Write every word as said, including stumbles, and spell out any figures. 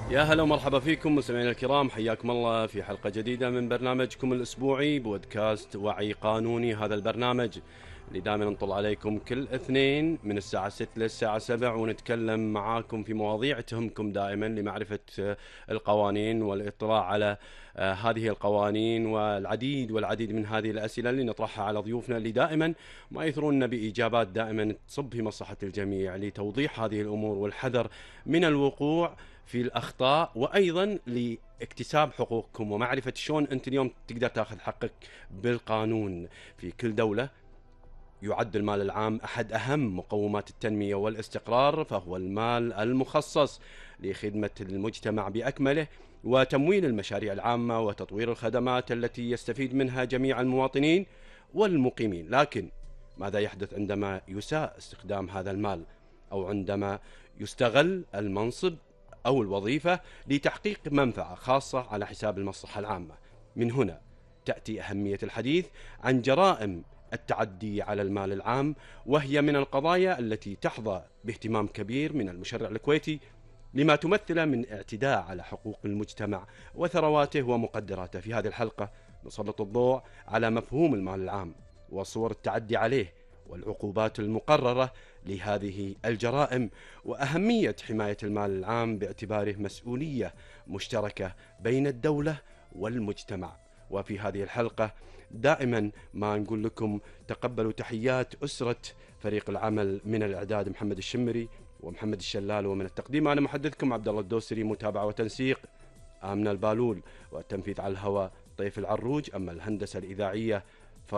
يا هلا ومرحبا فيكم مستمعينا الكرام، حياكم الله في حلقة جديدة من برنامجكم الأسبوعي بودكاست وعي قانوني. هذا البرنامج اللي دائما نطل عليكم كل اثنين من الساعة ستة للساعة سبعة، ونتكلم معاكم في مواضيع تهمكم دائما لمعرفة آه، القوانين والاطلاع على آه، هذه القوانين والعديد والعديد من هذه الأسئلة اللي نطرحها على ضيوفنا اللي دائما ما يثروننا بإجابات دائما تصب في مصلحة الجميع، لتوضيح هذه الأمور والحذر من الوقوع في الأخطاء، وأيضا لاكتساب حقوقكم ومعرفة شلون أنت اليوم تقدر تأخذ حقك بالقانون. في كل دولة يعد المال العام أحد أهم مقومات التنمية والاستقرار، فهو المال المخصص لخدمة المجتمع بأكمله وتمويل المشاريع العامة وتطوير الخدمات التي يستفيد منها جميع المواطنين والمقيمين. لكن ماذا يحدث عندما يساء استخدام هذا المال، أو عندما يستغل المنصب أو الوظيفة لتحقيق منفعة خاصة على حساب المصلحة العامة؟ من هنا تأتي أهمية الحديث عن جرائم التعدي على المال العام، وهي من القضايا التي تحظى باهتمام كبير من المشرع الكويتي لما تمثل من اعتداء على حقوق المجتمع وثرواته ومقدراته. في هذه الحلقة نسلط الضوء على مفهوم المال العام وصور التعدي عليه والعقوبات المقررة لهذه الجرائم، وأهمية حماية المال العام باعتباره مسؤولية مشتركة بين الدولة والمجتمع. وفي هذه الحلقة دائما ما نقول لكم تقبلوا تحيات أسرة فريق العمل، من الإعداد محمد الشمري ومحمد الشلال، ومن التقديم أنا محدثكم عبد الله الدوسري، متابعة وتنسيق آمنة البالول، والتنفيذ على الهواء طيف العروج. أما الهندسة الإذاعية